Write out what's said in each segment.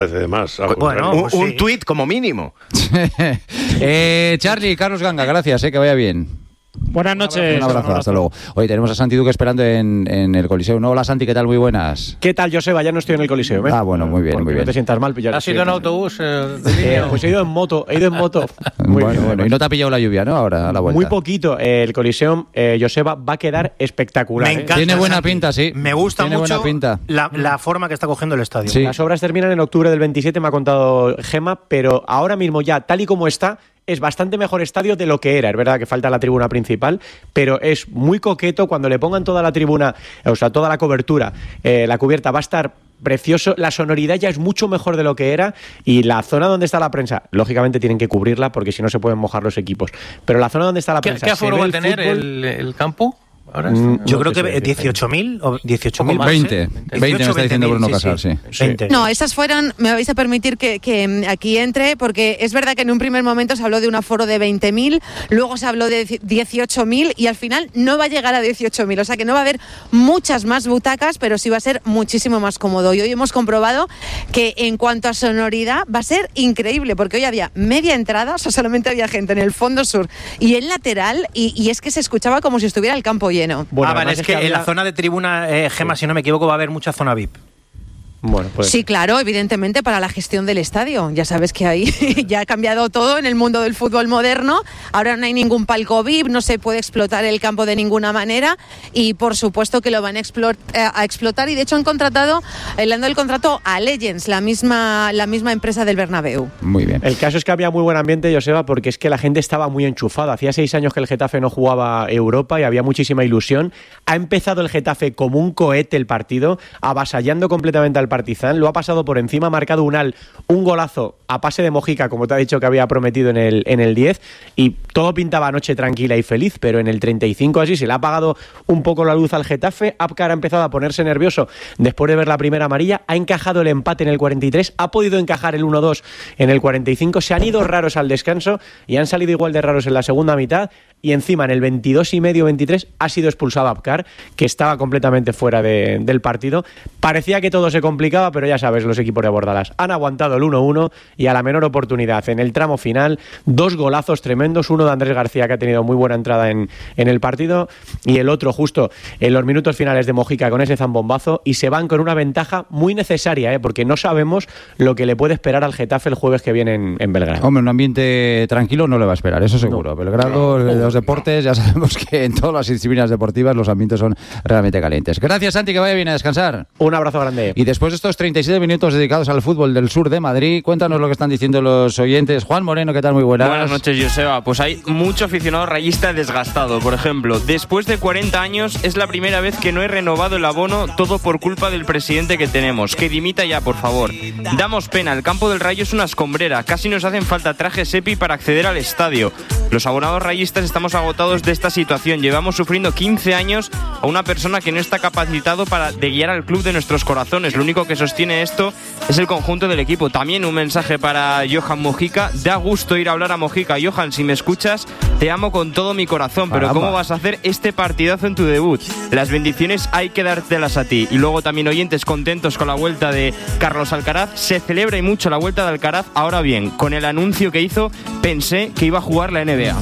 Además, bueno, pues un tuit como mínimo. Charlie, Carlos Ganga, gracias, que vaya bien. Buenas noches. Un abrazo, hasta luego. Oye, tenemos a Santi Duque esperando en el Coliseo. No, hola Santi, ¿qué tal? Muy buenas. ¿Qué tal, Joseba? Ya no estoy en el Coliseo, ¿eh? Ah, bueno, muy bien, muy bien. No te sientas mal. ¿Has ido en autobús? Pues he ido en moto. Muy bien. Y no te ha pillado la lluvia, ¿no? Ahora, a la vuelta. Muy poquito. El Coliseo, Joseba, va a quedar espectacular. Me encanta. Tiene buena pinta, sí. Me gusta Tiene mucho buena pinta. la forma que está cogiendo el estadio. Sí. Las obras terminan en octubre del 27, me ha contado Gema, pero ahora mismo ya, tal y como está, es bastante mejor estadio de lo que era. Es verdad que falta la tribuna principal, pero es muy coqueto. Cuando le pongan toda la tribuna, o sea, toda la cobertura, la cubierta va a estar precioso. La sonoridad ya es mucho mejor de lo que era, y la zona donde está la prensa, lógicamente tienen que cubrirla porque si no se pueden mojar los equipos, pero la zona donde está la prensa, ¿Qué aforo va a tener fútbol, el campo? Ahora no yo creo te que 18.000 o 18.000 más. 20 me está diciendo Bruno Casal, sí. 20. No, esas fueran, me vais a permitir que aquí entre, porque es verdad que en un primer momento se habló de un aforo de 20.000, luego se habló de 18.000 y al final no va a llegar a 18.000, o sea que no va a haber muchas más butacas, pero sí va a ser muchísimo más cómodo. Y hoy hemos comprobado que en cuanto a sonoridad va a ser increíble, porque hoy había media entrada, o sea, solamente había gente en el fondo sur y el lateral, y es que se escuchaba como si estuviera el campo lleno. Bueno, vale, es que en la zona de tribuna, Gema, si no me equivoco, va a haber mucha zona VIP. Bueno, pues Sí, claro, evidentemente para la gestión del estadio. Ya sabes que ahí ya ha cambiado todo en el mundo del fútbol moderno. Ahora no hay ningún palco VIP, no se puede explotar el campo de ninguna manera y por supuesto que lo van a explotar, y de hecho han contratado, le han dado el contrato a Legends, la misma empresa del Bernabéu. Muy bien. el caso es que había muy buen ambiente, Joseba, porque es que la gente estaba muy enchufada. Hacía 6 años que el Getafe no jugaba Europa y había muchísima ilusión. Ha empezado el Getafe como un cohete el partido, avasallando completamente al Partizan, lo ha pasado por encima, ha marcado un golazo a pase de Mojica, como te ha dicho que había prometido en el 10, y todo pintaba noche tranquila y feliz, pero en el 35 así se le ha apagado un poco la luz al Getafe. Abkar ha empezado a ponerse nervioso después de ver la primera amarilla, ha encajado el empate en el 43, ha podido encajar el 1-2 en el 45, se han ido raros al descanso y han salido igual de raros en la segunda mitad, y encima en el 22 y medio, 23 ha sido expulsado Abkar, que estaba completamente fuera del partido. Parecía que todo se complicaba, pero ya sabes, los equipos de Bordalás han aguantado el 1-1 y a la menor oportunidad en el tramo final, 2 golazos tremendos, uno de Andrés García, que ha tenido muy buena entrada en el partido, y el otro justo en los minutos finales de Mojica con ese zambombazo, y se van con una ventaja muy necesaria, porque no sabemos lo que le puede esperar al Getafe el jueves que viene en Belgrado. Hombre, un ambiente tranquilo no le va a esperar, eso seguro. Belgrado, los deportes, ya sabemos que en todas las disciplinas deportivas los ambientes son realmente calientes. Gracias, Santi, que vaya bien a descansar. Un abrazo grande. Y después de estos 37 minutos dedicados al fútbol del sur de Madrid, cuéntanos lo que están diciendo los oyentes. Juan Moreno, ¿qué tal? Muy buenas. Buenas noches, Joseba. Pues hay mucho aficionado rayista desgastado. Por ejemplo, después de 40 años es la primera vez que no he renovado el abono, todo por culpa del presidente que tenemos. Que dimita ya, por favor. Damos pena, el campo del Rayo es una escombrera. Casi nos hacen falta trajes EPI para acceder al estadio. Los abonados rayistas estamos agotados de esta situación. Llevamos sufriendo 15 años a una persona que no está capacitado de guiar al club de nuestros corazones. Lo único que sostiene esto es el conjunto del equipo. También un mensaje para Johan Mojica. Da gusto ir a hablar a Mojica. Johan, si me escuchas, te amo con todo mi corazón, pero ¿cómo vas a hacer este partidazo en tu debut? Las bendiciones hay que dártelas a ti. Y luego también oyentes contentos con la vuelta de Carlos Alcaraz. Se celebra y mucho la vuelta de Alcaraz. Ahora bien, con el anuncio que hizo, pensé que iba a jugar la NBA.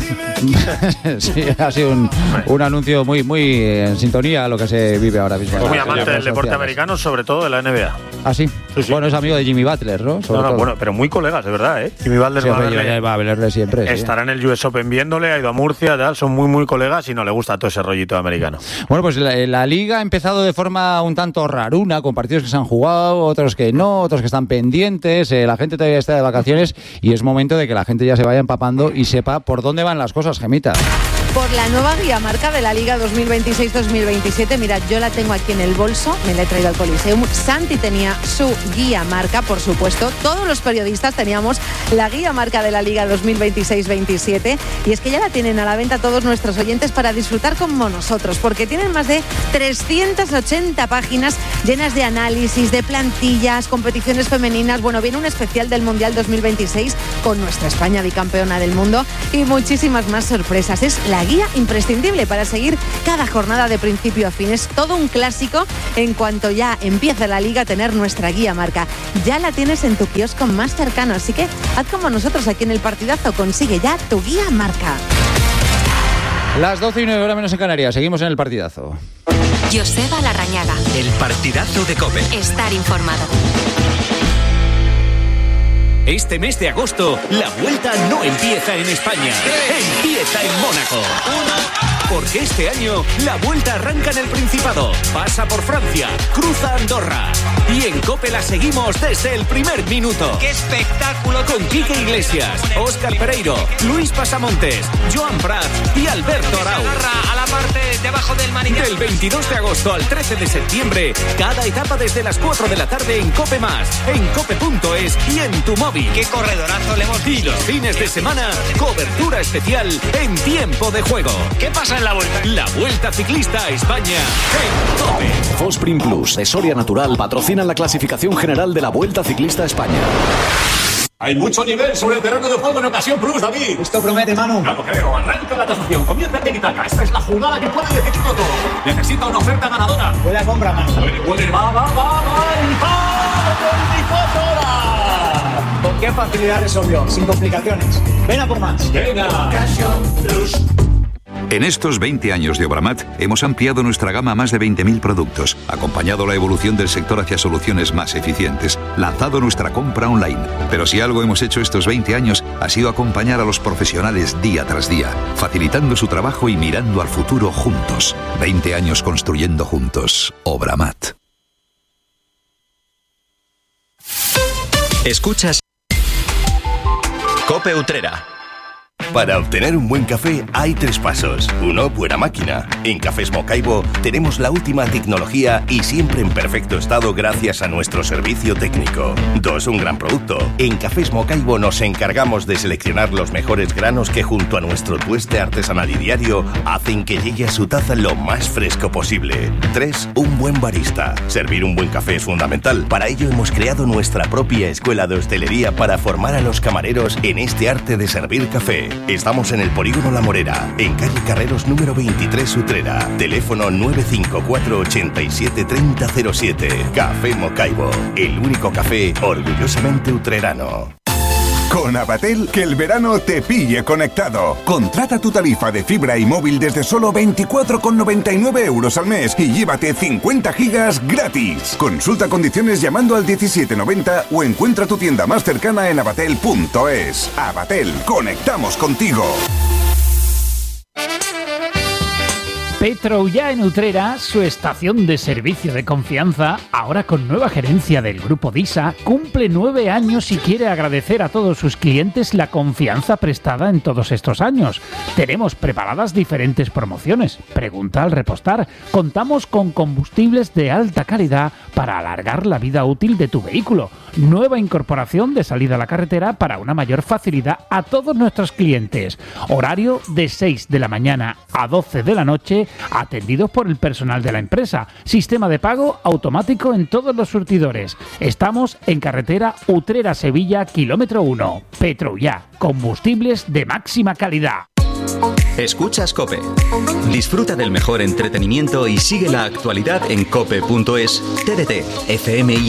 Sí, ha sido un anuncio muy en sintonía a lo que se vive ahora mismo. Muy amante del deporte americano, sobre todo de la NBA. ¿Ah, sí? Sí, sí. Bueno, es amigo de Jimmy Butler, ¿no? Bueno, pero muy colegas, de verdad, ¿eh? Jimmy Butler sí, va a verle siempre. Estará en el US Open viéndole, ha ido a Murcia, tal, son muy colegas y no le gusta todo ese rollito americano. Bueno, pues la Liga ha empezado de forma un tanto raruna, con partidos que se han jugado, otros que no, otros que están pendientes, la gente todavía está de vacaciones y es momento de que la gente ya se vaya empapando y sepa por dónde van las cosas, Gemita. Por la nueva guía marca de la Liga 2026-2027, mirad, yo la tengo aquí en el bolso, me la he traído al Coliseum. Santi tenía su guía marca, por supuesto. Todos los periodistas teníamos la guía marca de la Liga 2026-27 y es que ya la tienen a la venta todos nuestros oyentes para disfrutar como nosotros, porque tienen más de 380 páginas llenas de análisis, de plantillas, competiciones femeninas. Bueno, viene un especial del Mundial 2026 con nuestra España bicampeona del mundo y muchísimas más sorpresas. Es la guía imprescindible para seguir cada jornada de principio a fin. Es todo un clásico en cuanto ya empieza la Liga a tener nuestra guía marca. Ya la tienes en tu kiosco más cercano, así que haz como nosotros aquí en El Partidazo, consigue ya tu guía marca. Las 12:09 horas menos en Canarias, seguimos en El Partidazo. Joseba Larrañaga. El Partidazo de COPE. Estar informado. Este mes de agosto, la vuelta no empieza en España, empieza en Mónaco. Porque este año, la vuelta arranca en el Principado, pasa por Francia, cruza Andorra. Y en COPE la seguimos desde el primer minuto. ¡Qué espectáculo! Con Quique Iglesias, Óscar Pereiro, Luis Pasamontes, Joan Prats y Alberto Arau. A la parte debajo del manillar. Del 22 de agosto al 13 de septiembre, cada etapa desde las 4 de la tarde en COPE+, en cope.es y en tu móvil. ¡Qué corredorazo le hemos Y los fines de semana, cobertura especial en tiempo de juego. ¿Qué pasa en la vuelta? La Vuelta Ciclista a España en COPE. Fosprin Plus de Soria Natural patrocinan la clasificación general de la Vuelta Ciclista a España. Hay mucho nivel sobre el terreno de juego en Ocasión Plus, David. Esto promete, Manu. No lo creo. Arranca la tasación. Comienza el tiki-taka. Esta es la jugada que puede decidirlo todo. Necesita una oferta ganadora. Buena compra, Manu. Puede. Va. ¿Con qué facilidad resolvió? Sin complicaciones. Ven a por más. Venga. Ocasión Plus. En estos 20 años de Obramat hemos ampliado nuestra gama a más de 20.000 productos, acompañado la evolución del sector hacia soluciones más eficientes, lanzado nuestra compra online. Pero si algo hemos hecho estos 20 años ha sido acompañar a los profesionales día tras día, facilitando su trabajo y mirando al futuro juntos. 20 años construyendo juntos. Obramat. Escuchas COPE Utrera. Para obtener un buen café hay 3 pasos. 1, buena máquina. En Cafés Mocaibo tenemos la última tecnología y siempre en perfecto estado gracias a nuestro servicio técnico. 2, un gran producto. En Cafés Mocaibo nos encargamos de seleccionar los mejores granos que junto a nuestro tueste artesanal y diario hacen que llegue a su taza lo más fresco posible. 3, un buen barista. Servir un buen café es fundamental. Para ello hemos creado nuestra propia escuela de hostelería para formar a los camareros en este arte de servir café. Estamos en el Polígono La Morera, en calle Carreros número 23 Utrera. Teléfono 954 87 3007. Café Mocaibo, el único café orgullosamente utrerano. Con Avatel, que el verano te pille conectado. Contrata tu tarifa de fibra y móvil desde solo 24,99 euros al mes y llévate 50 gigas gratis. Consulta condiciones llamando al 1790 o encuentra tu tienda más cercana en avatel.es. Avatel, conectamos contigo. Petroullà en Utrera, su estación de servicio de confianza, ahora con nueva gerencia del Grupo DISA, cumple 9 años y quiere agradecer a todos sus clientes la confianza prestada en todos estos años. Tenemos preparadas diferentes promociones. Pregunta al repostar. Contamos con combustibles de alta calidad para alargar la vida útil de tu vehículo. Nueva incorporación de salida a la carretera para una mayor facilidad a todos nuestros clientes. Horario de 6 de la mañana a 12 de la noche, atendidos por el personal de la empresa. Sistema de pago automático en todos los surtidores. Estamos en carretera Utrera-Sevilla, kilómetro 1. Petroullà, combustibles de máxima calidad. Escuchas COPE. Disfruta del mejor entretenimiento y sigue la actualidad en cope.es, TDT, FM y